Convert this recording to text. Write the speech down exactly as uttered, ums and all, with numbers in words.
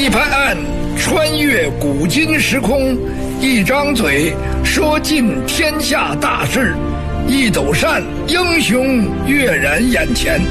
一拍案，穿越古今时空；一张嘴，说尽天下大事；一抖扇，英雄跃然眼前。